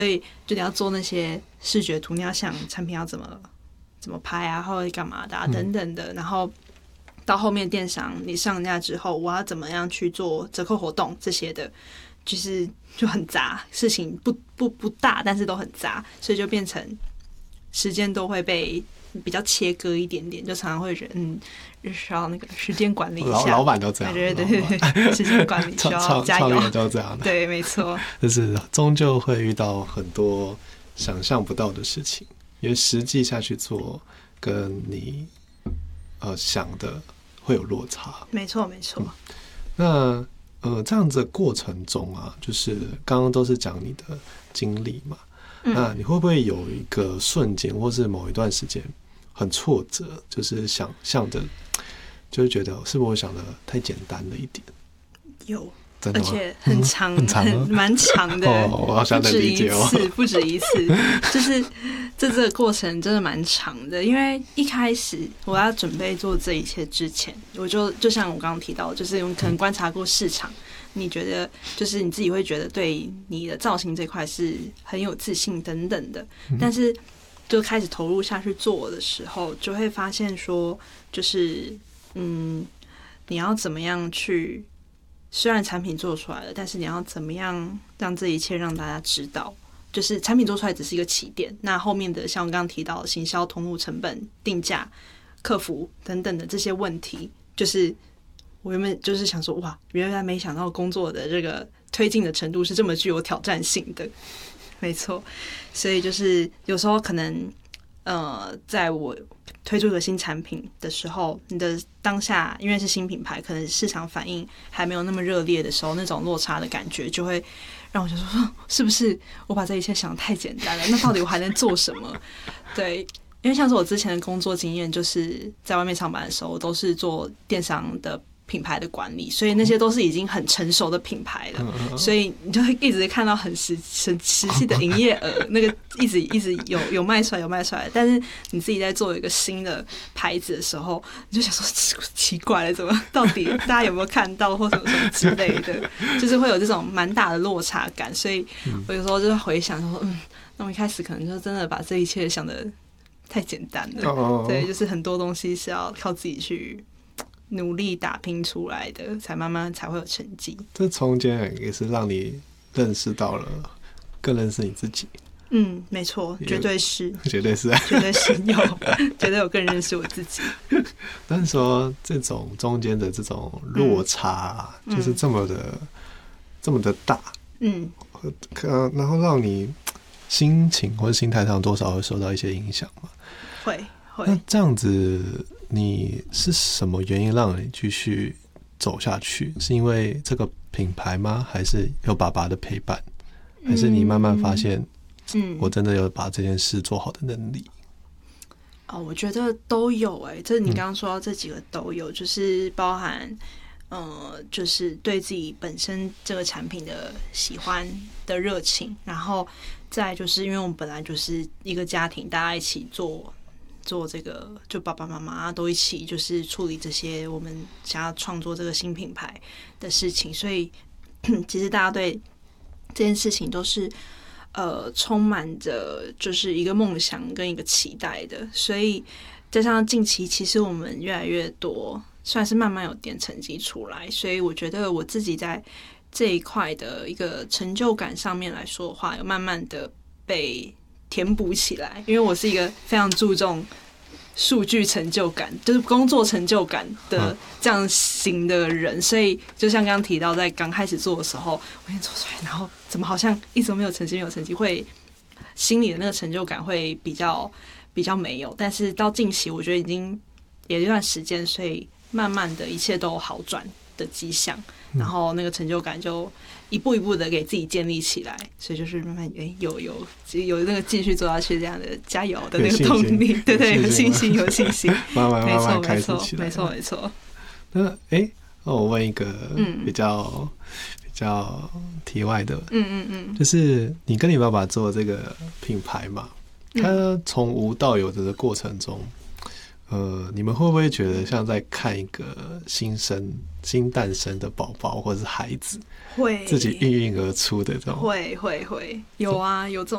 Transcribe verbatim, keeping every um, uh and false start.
所以就你要做那些视觉图，你要想产品要怎么怎么拍啊，或者干嘛的、啊、等等的，然后到后面电商你上架之后，我要怎么样去做折扣活动这些的，就是就很杂，事情不不不大，但是都很杂，所以就变成时间都会被比较切割一点点，就常常会觉得嗯，需要那个时间管理一下。 老老板都这样， 对对对对，时间管理需要加油。 创业都这样的， 对，没错。 就是终究会遇到很多想象不到的事情，因为实际下去做，跟你呃想的会有落差。 没错，没错。 嗯、那呃这样子的过程中啊，就是刚刚都是讲你的经历嘛。嗯、那你会不会有一个瞬间，或是某一段时间很挫折，就是想象的，就是觉得是不是我想的太简单了一点？ 有， 真的吗？ 而且很长， 嗯、很长， 很蛮长的。 哦，我好想能理解哦。 不止一次，不止一次，就是这这个过程真的蛮长的。因为一开始我要准备做这一切之前，我就就像我刚刚提到，就是可能观察过市场。你觉得就是你自己会觉得对你的造型这块是很有自信等等的，但是就开始投入下去做的时候，就会发现说，就是嗯，你要怎么样去，虽然产品做出来了，但是你要怎么样让这一切让大家知道，就是产品做出来只是一个起点，那后面的像我刚刚提到的行销、通路、成本、定价、客服等等的这些问题，就是我原本就是想说，哇，原来没想到工作的这个推进的程度是这么具有挑战性的。没错，所以就是有时候可能，呃，在我推出一个新产品的时候，你的当下因为是新品牌，可能市场反应还没有那么热烈的时候，那种落差的感觉就会让我就说，是不是我把这一切想得太简单了？那到底我还能做什么？对。因为像是我之前的工作经验，就是在外面上班的时候，我都是做电商的品牌的管理，所以那些都是已经很成熟的品牌了，所以你就会一直看到很实很实际的营业额，那个一直一直有有卖出来有卖出来，但是你自己在做一个新的牌子的时候，你就想说奇怪了，怎么到底大家有没有看到或什么什么之类的，就是会有这种蛮大的落差感，所以我有时候就会回想说，嗯，那我一开始可能就真的把这一切想的太简单了， oh, oh, oh. 对，就是很多东西是要靠自己去努力打拼出来的，才慢慢才会有成绩。 这中间也是让你认识到了，更认识你自己。 嗯，没错，绝对是， 绝对是、啊， 绝对是有，绝对有更认识我自己。 但是说这种中间的这种落差，嗯、就是这么的、嗯、这么的大，嗯，然后让你心情或者心态上多少会受到一些影响嘛？ 会会。 那这样子，你是什么原因让你继续走下去？是因为这个品牌吗？还是有爸爸的陪伴？还是你慢慢发现，嗯，我真的有把这件事做好的能力？ 哦，我觉得都有哎、欸，这你刚刚说到这几个都有，嗯、就是包含。呃，就是对自己本身这个产品的喜欢的热情，然后再就是因为我们本来就是一个家庭，大家一起做做这个，就爸爸妈妈都一起就是处理这些我们想要创作这个新品牌的事情，所以其实大家对这件事情都是呃充满着就是一个梦想跟一个期待的，所以加上近期其实我们越来越多。算是慢慢有点成绩出来，所以我觉得我自己在这一块的一个成就感上面来说的话，有慢慢的被填补起来。因为我是一个非常注重数据成就感，就是工作成就感的这样型的人，所以就像刚刚提到，在刚开始做的时候，我先做出来，然后怎么好像一直都没有成绩，没有成绩，会心里的那个成就感会比较比较没有。但是到近期，我觉得已经也有一段时间，所以。慢慢的一切都有好转的迹象，然后那个成就感就一步一步的给自己建立起来，所以就是慢慢哎、欸、有有有那个继续做下去这样的加油的那个动力，对对，有信心有信心， 慢慢慢慢开始起来， 没错没错。 那哎、欸，我问一个比较、嗯、比较题外的，嗯嗯嗯，就是你跟你爸爸做这个品牌嘛，他从无到有的过程中。呃，你们会不会觉得像在看一个新生、新诞生的宝宝或者是孩子， 会自己孕育而出的这种？ 会会会有啊，有这种